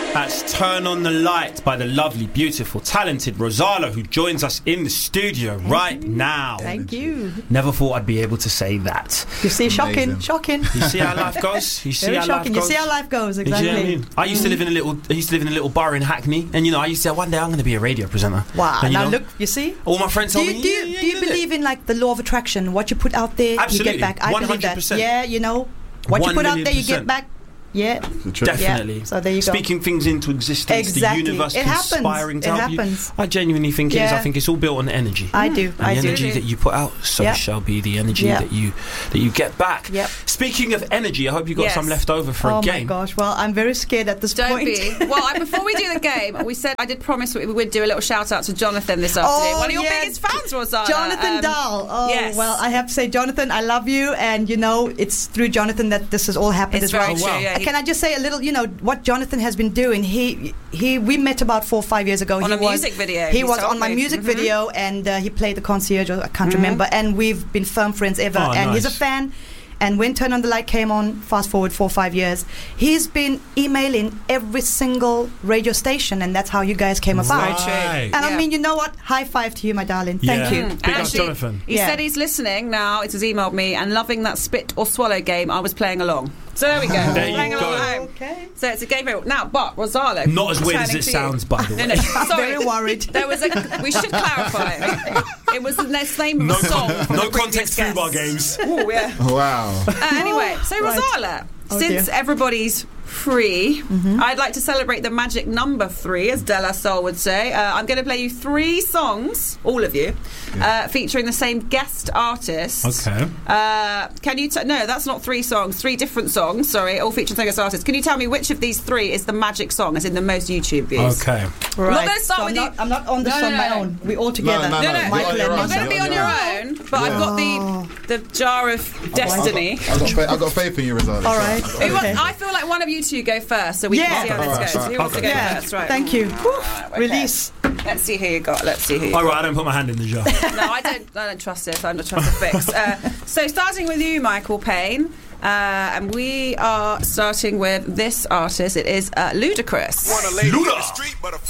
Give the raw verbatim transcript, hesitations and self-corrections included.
That's Turn on the Light by the lovely, beautiful, talented Rozalla, who joins us in the studio Thank right you. now. Thank you. Never thought I'd be able to say that. You see, shocking, Amazing. shocking. You see how life goes? You see Very how shocking. life You goes? see how life goes, You exactly. see what I mean? I used to live in a little. I used to live in a little bar in Hackney, and you know, I used to say one day I'm going to be a radio presenter. Wow. And, you Now know, look, you see? all my friends Do told you, me. do you, yeah, yeah, do you did it. believe in like the law of attraction? What you put out there, Absolutely. you get back. I one believe hundred that. percent. Yeah, you know, what One you put out million there, you get percent. back. Yeah. Definitely. Yeah. So there you go. Speaking things into existence, Exactly. the universe It happens. conspiring to It help happens. you. I genuinely think it is. Yeah. I think it's all built on energy. I do. And I the do. energy that you put out, so Yeah. shall be the energy Yeah. that you that you get back. Yep. Speaking of energy, I hope you got Yes. some left over for Oh a game. my gosh! Well, I'm very scared at this Don't point. be. Well, I, before we do the game, we said I did promise we would do a little shout out to Jonathan this afternoon. Oh, One of your yeah. biggest fans, Rozalla. Jonathan Um, Dahl. Oh, yes. well, I have to say, Jonathan, I love you, and you know, it's through Jonathan that this has all happened It's as well. very true. Yeah, he- Can I just say a little? You know what Jonathan has been doing. He he. We met about four or five years ago. On he a was, music video, He he was told on my me. music Mhm. video, and uh, he played the concierge. I can't Mhm. remember. And we've been firm friends ever. Oh, and he's a nice. fan. And when Turn on the Light came on, fast forward four or five years, he's been emailing every single radio station, and that's how you guys came about. Very true. Right. And I Yeah. mean, you know what? High five to you, my darling. Thank Yeah. you. Mm. And Big up actually, Jonathan. He Yeah. said he's listening now. It has emailed me and loving that spit or swallow game. I was playing along. So there we go. There you playing go. along at home. Okay. So it's a game for now. But Rozalla, Not as weird as turning it to you. sounds, by the way. No, no. Sorry. Very worried. There was a. We should clarify. It was the next name of No, a song. con- from no the previous context guest. football games. Oh yeah. Wow. Uh, anyway, so Right. Rozalla, Oh, since dear. everybody's free, Mm-hmm. I'd like to celebrate the magic number three, as De La Soul would say. Uh, I'm going to play you three songs, all of you, uh, featuring the same guest artist. Okay. Uh, can you? T- no, that's not three songs. Three different songs. Sorry, all featuring the same guest artist. Can you tell me which of these three is the magic song, as in the most YouTube views? Okay. Right. not gonna start so with I'm you. not, I'm not on this No, no, on my no. own. We all together. No, No, no, You're Michael on your and own. You're going to be You're on your own, but I've got Oh. the the jar of destiny. I got, fa- I got faith in you, Rozalla. All right. Who wants- Okay. I feel like one of you two go first, so we Yeah. can see how this Alright, goes. alright, Who wants to go Yeah. first? Right. Thank you. Whew. Okay. Release. Let's see who you got. Let's see who you All got. right, I don't put my hand in the jar. No, I don't. I don't trust this. I'm not trust the fix. Uh, so starting with you, Michael Payne, uh, and we are starting with this artist. It is uh, Ludacris. Want a lady in Luda. the street, but a